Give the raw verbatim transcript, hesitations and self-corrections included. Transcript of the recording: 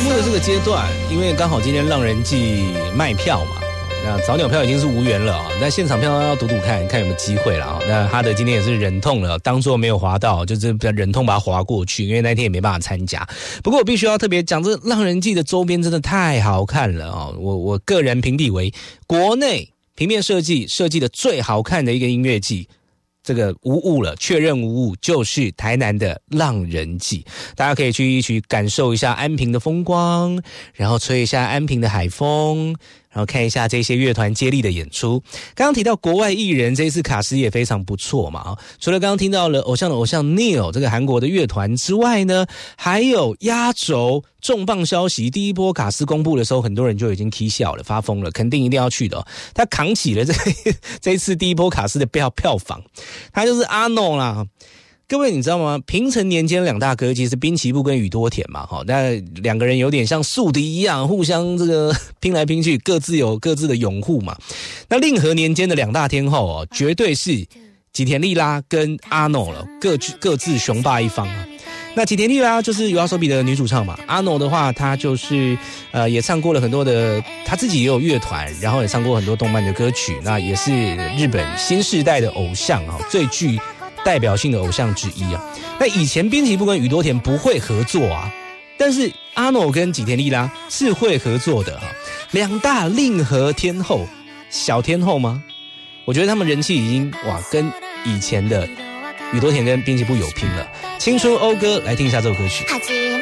目的这个阶段，因为刚好今天浪人季卖票嘛，那早鸟票已经是无缘了啊，那现场票要赌赌看看有没有机会了啊。那哈德今天也是忍痛了，当作没有滑到，就是忍痛把它滑过去，因为那天也没办法参加。不过我必须要特别讲，这浪人季的周边真的太好看了啊！我我个人评比为国内平面设计设计的最好看的一个音乐季。这个无误了，确认无误，就是台南的浪人季。大家可以去一起感受一下安平的风光，然后吹一下安平的海风，然后看一下这些乐团接力的演出。刚刚提到国外艺人，这一次卡司也非常不错嘛。除了刚刚听到了偶像的偶像 Neil 这个韩国的乐团之外呢，还有压轴重磅消息，第一波卡司公布的时候，很多人就已经起笑了，发疯了，肯定一定要去的哦。他扛起了这这一次第一波卡司的票票房，他就是阿诺啦。各位你知道吗？平成年间两大哥其实滨崎步跟宇多田嘛，哈，但两个人有点像宿敌一样，互相这个拼来拼去，各自有各自的拥护嘛。那令和年间的两大天后哦，绝对是吉田莉拉跟阿诺了，各各自雄霸一方啊。那吉田莉拉就是YOASOBI的女主唱嘛，阿诺的话，她就是呃也唱过了很多的，她自己也有乐团，然后也唱过很多动漫的歌曲，那也是日本新世代的偶像啊，最具代表性的偶像之一啊。那以前滨崎步跟宇多田不会合作啊，但是阿诺跟吉田莉拉是会合作的啊。两大令和天后，小天后吗？我觉得他们人气已经哇，跟以前的宇多田跟滨崎步有拼了。青春讴歌，来听一下这首歌曲。